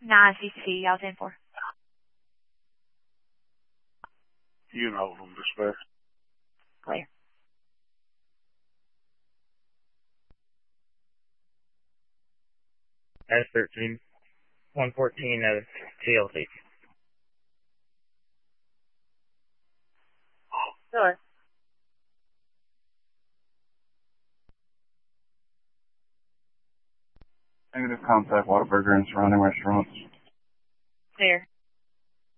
9CC, y'all 10-4. You know them, dispatch. Clear. S13, 114 of TLC. Sure. Negative contact, Whataburger and surrounding restaurants. Clear.